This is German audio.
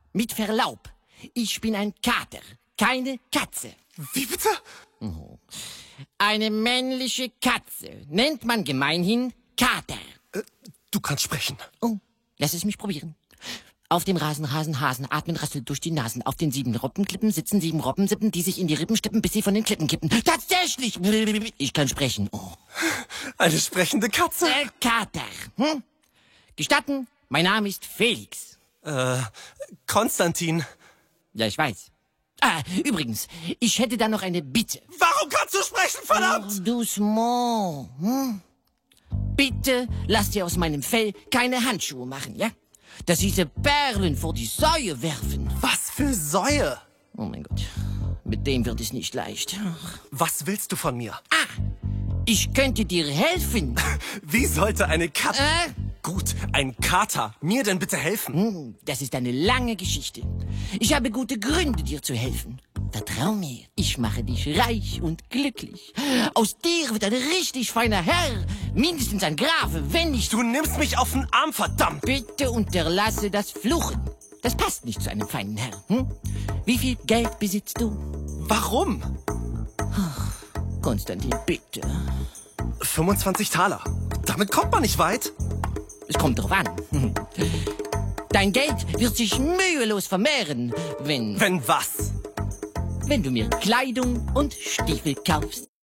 mit Verlaub, ich bin ein Kater, keine Katze. Wie bitte? Eine männliche Katze nennt man gemeinhin Kater. Du kannst sprechen. Oh, lass es mich probieren. Auf dem Rasen, Hasen, atmen rasselt durch die Nasen. Auf den 7 Robbenklippen sitzen 7 Robbensippen, die sich in die Rippen stippen, bis sie von den Klippen kippen. Tatsächlich! Ich kann sprechen. Oh. Eine sprechende Katze? Kater. Hm? Gestatten, mein Name ist Felix. Konstantin. Ja, ich weiß. Übrigens, ich hätte da noch eine Bitte. Warum kannst du sprechen, verdammt? Doucement. Hm? Bitte lass dir aus meinem Fell keine Handschuhe machen, ja? Dass diese Perlen vor die Säue werfen. Was für Säue? Oh mein Gott, mit dem wird es nicht leicht. Was willst du von mir? Ich könnte dir helfen. Wie sollte eine Katze... Gut, ein Kater. Mir denn bitte helfen? Das ist eine lange Geschichte. Ich habe gute Gründe, dir zu helfen. Vertrau mir, ich mache dich reich und glücklich. Aus dir wird ein richtig feiner Herr. Mindestens ein Grave, wenn nicht... Du nimmst mich auf den Arm, verdammt! Bitte unterlasse das Fluchen. Das passt nicht zu einem feinen Herrn. Hm? Wie viel Geld besitzt du? Warum? Konstantin, bitte. 25 Taler. Damit kommt man nicht weit. Es kommt drauf an. Dein Geld wird sich mühelos vermehren, wenn Wenn was? du mir Kleidung und Stiefel kaufst.